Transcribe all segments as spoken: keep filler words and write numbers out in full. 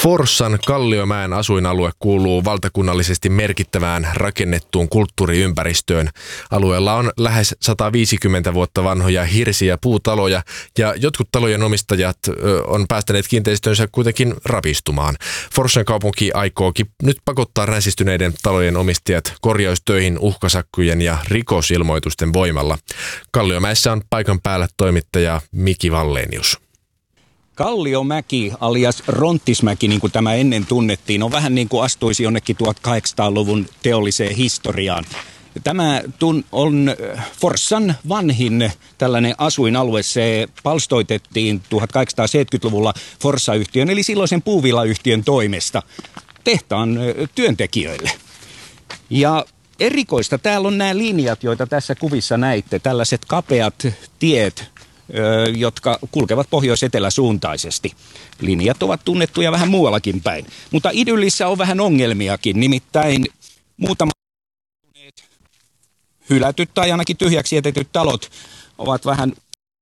Forssan Kalliomäen asuinalue kuuluu valtakunnallisesti merkittävään rakennettuun kulttuuriympäristöön. Alueella on lähes sata viisikymmentä vuotta vanhoja hirsi- ja puutaloja, ja jotkut talojen omistajat on päästäneet kiinteistönsä kuitenkin rapistumaan. Forssan kaupunki aikookin nyt pakottaa ränsistyneiden talojen omistajat korjaustöihin uhkasakkujen ja rikosilmoitusten voimalla. Kalliomäessä on paikan päällä toimittaja Miki Wallenius. Kalliomäki alias Ronttismäki, niin kuin tämä ennen tunnettiin, on vähän niin kuin astuisi jonnekin tuhatkahdeksansataaluvun teolliseen historiaan. Tämä on Forssan vanhin tällainen asuinalue. Se palstoitettiin tuhatkahdeksansataaseitsemänkymmentäluvulla Forssa-yhtiön, eli silloisen puuvillayhtiön toimesta tehtaan työntekijöille. Ja erikoista täällä on nämä linjat, joita tässä kuvissa näitte, tällaiset kapeat tiet, jotka kulkevat pohjois-eteläsuuntaisesti. Linjat ovat tunnettuja vähän muuallakin päin. Mutta idyllissä on vähän ongelmiakin, nimittäin muutama hylätyt tai ainakin tyhjäksi jätetyt talot ovat vähän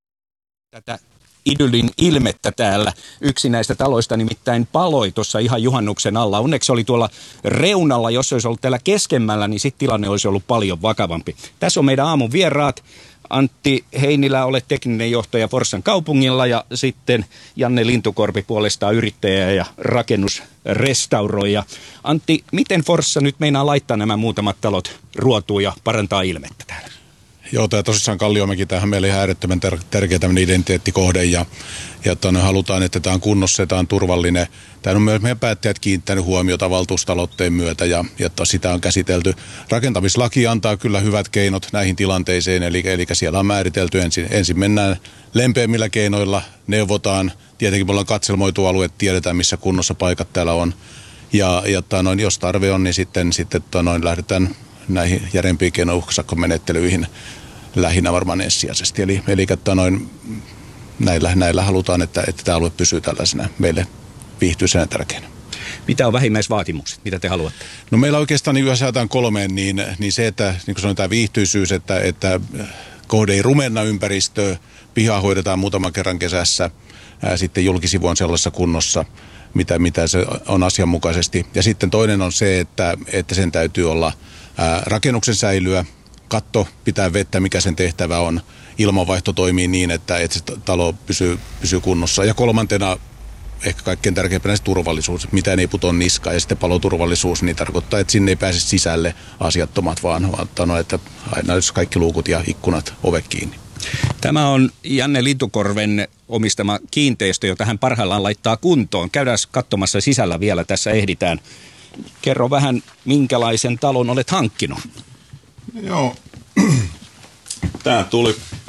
tätä idyllin ilmettä täällä. Yksi näistä taloista nimittäin paloi tuossa ihan juhannuksen alla. Onneksi oli tuolla reunalla, jos se olisi ollut täällä keskemmällä, niin sitten tilanne olisi ollut paljon vakavampi. Tässä on meidän aamun vieraat. Antti Heinilä, olet tekninen johtaja Forssan kaupungilla, ja sitten Janne Lintukorpi puolestaan yrittäjä ja rakennusrestauroija. Antti, miten Forssa nyt meinaa laittaa nämä muutamat talot ruotuun ja parantaa ilmettä täällä? Joo, tämä tosissaan Kalliomäki, tämähän meille ihan äärettömän tärkeä tämmöinen identiteettikohde, ja, ja tonne halutaan, että tämä on kunnossa ja tämä on turvallinen. Tämä on myös meidän päättäjät kiinnittänyt huomiota valtuustaloitteen myötä, ja, ja sitä on käsitelty. Rakentamislaki antaa kyllä hyvät keinot näihin tilanteisiin, eli, eli siellä on määritelty ensin, ensin mennään lempeämmillä keinoilla, neuvotaan. Tietenkin me ollaan katselmoitu alue, tiedetään missä kunnossa paikat täällä on, ja, ja noin, jos tarve on, niin sitten, sitten noin, lähdetään näihin järjempiin keinoin uhkasakkomenettelyihin lähinnä varmaan ensisijaisesti. Eli, eli noin, näillä, näillä halutaan, että, että tämä alue pysyy tällaisena meille viihtyisenä tärkeänä. Mitä on vähimmäisvaatimukset? Mitä te haluatte? No meillä oikeastaan niin yhdessä jaetaan kolmeen, niin, niin se, että niin kuin sanoin, tämä viihtyisyys, että, että kohde ei rumenna ympäristöä, pihaa hoidetaan muutaman kerran kesässä, ää, sitten julkisivu on sellaisessa kunnossa, mitä, mitä se on asianmukaisesti. Ja sitten toinen on se, että, että sen täytyy olla ää, rakennuksen säilyä, katto pitää vettä, mikä sen tehtävä on, ilmanvaihto toimii niin, että, että se talo pysyy, pysyy kunnossa. Ja kolmantena ehkä kaikkein tärkeimpänä se turvallisuus, mitään ei putoa niskaan. Ja sitten paloturvallisuus, niin tarkoittaa, että sinne ei pääse sisälle asiattomat, vaan, vaan että aina olisi kaikki luukut ja ikkunat, ovet kiinni. Tämä on Janne Lintukorven omistama kiinteistö, jota hän parhaillaan laittaa kuntoon. Käydään katsomassa sisällä vielä, tässä ehditään. Kerro vähän, minkälaisen talon olet hankkinut? Joo, tämä tuli